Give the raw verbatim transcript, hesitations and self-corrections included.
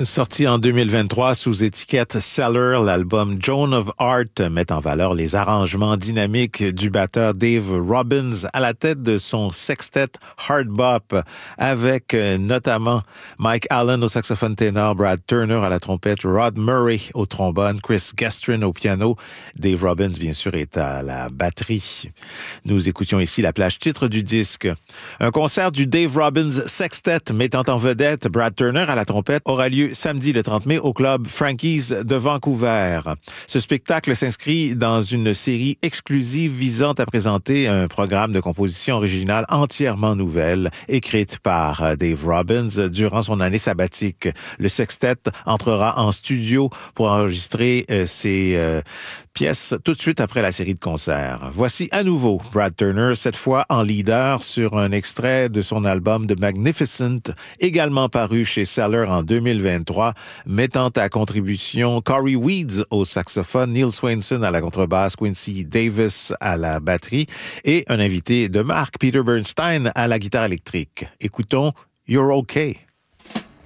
Sorti en deux mille vingt-trois sous étiquette Cellar, l'album Joan of Art met en valeur les arrangements dynamiques du batteur Dave Robbins à la tête de son sextet Hard Bop, avec notamment Mike Allen au saxophone ténor, Brad Turner à la trompette, Rod Murray au trombone, Chris Gastrin au piano. Dave Robbins, bien sûr, est à la batterie. Nous écoutions ici la plage titre du disque. Un concert du Dave Robbins Sextet mettant en vedette Brad Turner à la trompette aura lieu samedi le trente mai au club Frankie's de Vancouver. Ce spectacle s'inscrit dans une série exclusive visant à présenter un programme de composition originale entièrement nouvelle, écrite par Dave Robbins durant son année sabbatique. Le sextet entrera en studio pour enregistrer euh, ses euh, pièces tout de suite après la série de concerts. Voici à nouveau Brad Turner, cette fois en leader sur un extrait de son album The Magnificent, également paru chez Cellar en deux mille vingt-trois, mettant à contribution Corey Weeds au saxophone, Neil Swainson à la contrebasse, Quincy Davis à la batterie et un invité de marque, Peter Bernstein, à la guitare électrique. Écoutons You're OK.